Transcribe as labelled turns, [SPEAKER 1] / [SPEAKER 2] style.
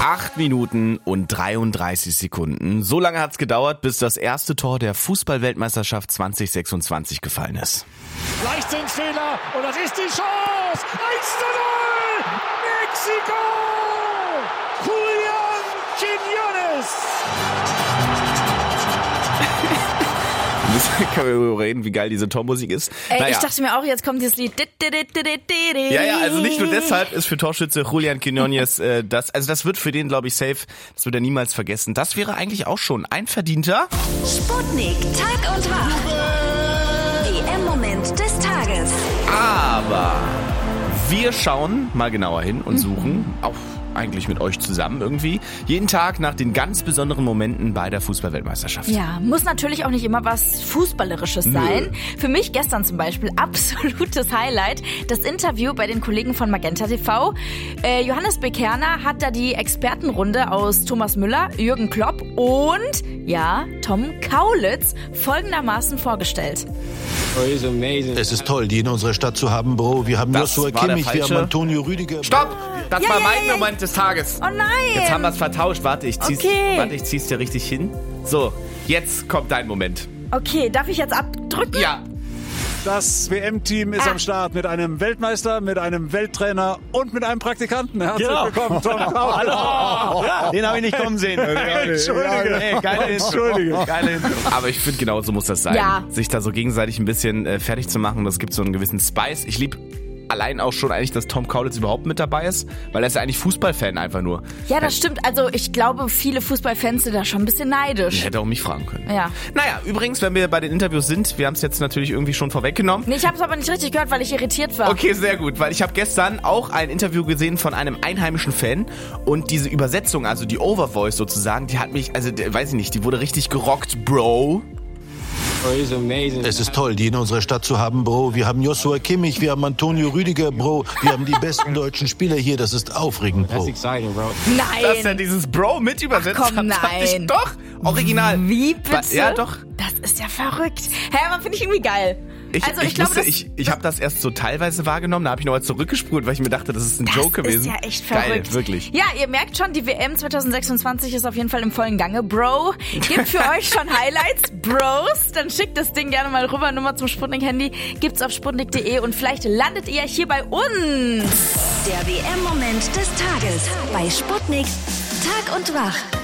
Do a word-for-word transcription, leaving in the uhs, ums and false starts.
[SPEAKER 1] Acht Minuten und dreiunddreißig Sekunden. So lange hat's gedauert, bis das erste Tor der Fußball-Weltmeisterschaft zwanzig sechsundzwanzig gefallen ist.
[SPEAKER 2] Leichtsinnsfehler und das ist die Chance. eins zu null. Mexiko. Julián Quiñones.
[SPEAKER 1] Können wir darüber reden, wie geil diese Tormusik ist?
[SPEAKER 3] Ey,
[SPEAKER 1] naja.
[SPEAKER 3] Ich dachte mir auch, jetzt kommt dieses Lied.
[SPEAKER 1] Ja, ja, also nicht nur deshalb ist für Torschütze Julián Quiñones äh, das, also das wird für den, glaube ich, safe, das wird er niemals vergessen. Das wäre eigentlich auch schon ein verdienter
[SPEAKER 4] Sputnik, Tag und Wach. W M-Moment des Tages.
[SPEAKER 1] Aber wir schauen mal genauer hin und suchen, auch eigentlich mit euch zusammen irgendwie, jeden Tag nach den ganz besonderen Momenten bei der Fußball-Weltmeisterschaft.
[SPEAKER 3] Ja, muss natürlich auch nicht immer was Fußballerisches sein. Nö. Für mich gestern zum Beispiel absolutes Highlight, das Interview bei den Kollegen von Magenta T V. Äh, Johannes Bekerner hat da die Expertenrunde aus Thomas Müller, Jürgen Klopp und, ja, Tom Kaulitz folgendermaßen vorgestellt.
[SPEAKER 5] Es ist toll, die in unserer Stadt zu haben, Bro. Wir haben
[SPEAKER 1] Das
[SPEAKER 5] Joshua
[SPEAKER 1] war der
[SPEAKER 5] Kimmich, wir haben
[SPEAKER 1] falsche.
[SPEAKER 5] Antonio Rüdiger.
[SPEAKER 1] Stopp! Das
[SPEAKER 3] Ja,
[SPEAKER 1] war
[SPEAKER 3] ja,
[SPEAKER 1] mein
[SPEAKER 3] ja.
[SPEAKER 1] Moment des Tages.
[SPEAKER 3] Oh nein!
[SPEAKER 1] Jetzt haben wir es vertauscht. Warte, ich zieh's,
[SPEAKER 3] Okay.
[SPEAKER 1] warte, ich zieh's dir richtig hin. So, jetzt kommt dein Moment.
[SPEAKER 3] Okay, darf ich jetzt abdrücken?
[SPEAKER 1] Ja.
[SPEAKER 2] Das W M-Team ist
[SPEAKER 3] Ah.
[SPEAKER 2] am Start mit einem Weltmeister, mit einem Welttrainer und mit einem Praktikanten. Herzlich
[SPEAKER 6] Genau.
[SPEAKER 2] willkommen, Tom Kaulitz.
[SPEAKER 6] Hallo! Den habe ich nicht kommen sehen.
[SPEAKER 2] Entschuldige.
[SPEAKER 6] Hey, geile Intro.
[SPEAKER 2] Entschuldige.
[SPEAKER 6] Geile Intro.
[SPEAKER 1] Aber ich finde, genau so muss das sein.
[SPEAKER 3] Ja.
[SPEAKER 1] Sich da so gegenseitig ein bisschen äh, fertig zu machen, das gibt so einen gewissen Spice. Ich liebe allein auch schon eigentlich, dass Tom Kaulitz überhaupt mit dabei ist, weil er ist ja eigentlich Fußballfan einfach nur.
[SPEAKER 3] Ja, das stimmt. Also ich glaube, viele Fußballfans sind da schon ein bisschen neidisch.
[SPEAKER 1] Ich hätte auch mich fragen können.
[SPEAKER 3] Ja.
[SPEAKER 1] Naja, übrigens, wenn wir bei den Interviews sind, wir haben es jetzt natürlich irgendwie schon vorweggenommen.
[SPEAKER 3] Nee, ich habe es aber nicht richtig gehört, weil ich irritiert war.
[SPEAKER 1] Okay, sehr gut, weil ich habe gestern auch ein Interview gesehen von einem einheimischen Fan und diese Übersetzung, also die Overvoice sozusagen, die hat mich, also die- weiß ich nicht, die wurde richtig gerockt, Bro.
[SPEAKER 5] Es ist toll, die in unserer Stadt zu haben, Bro. Wir haben Joshua Kimmich, wir haben Antonio Rüdiger, Bro. Wir haben die besten deutschen Spieler hier. Das ist aufregend, Bro.
[SPEAKER 1] Dass er
[SPEAKER 3] Nein.
[SPEAKER 1] dieses Bro mit übersetzt
[SPEAKER 3] Ach komm,
[SPEAKER 1] hat, fand ich
[SPEAKER 3] nein.
[SPEAKER 1] doch original.
[SPEAKER 3] Wie bitte?
[SPEAKER 1] Ja, doch.
[SPEAKER 3] Das ist ja verrückt. Hä, aber finde ich irgendwie geil.
[SPEAKER 1] Ich,
[SPEAKER 3] also
[SPEAKER 1] ich,
[SPEAKER 3] ich glaube,
[SPEAKER 1] wusste,
[SPEAKER 3] das,
[SPEAKER 1] ich, ich habe das erst so teilweise wahrgenommen, da habe ich nochmal zurückgespult, weil ich mir dachte, das ist ein
[SPEAKER 3] das
[SPEAKER 1] Joke gewesen.
[SPEAKER 3] ist ja echt verrückt.
[SPEAKER 1] Geil, wirklich.
[SPEAKER 3] Ja, ihr merkt schon, die W M zwanzig sechsundzwanzig ist auf jeden Fall im vollen Gange. Bro, gibt für euch schon Highlights, Bros? Dann schickt das Ding gerne mal rüber. Nummer zum Sputnik-Handy gibt's auf sputnik punkt de und vielleicht landet ihr hier bei uns.
[SPEAKER 4] Der W M-Moment des Tages bei Sputnik, Tag und Wach.